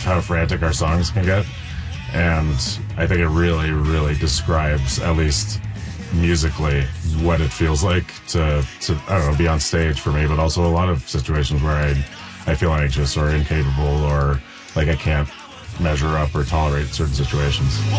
how frantic our songs can get. And I think it really, really describes, at least musically, what it feels like to I don't know, be on stage for me, but also a lot of situations where I feel anxious or incapable or like I can't measure up or tolerate certain situations.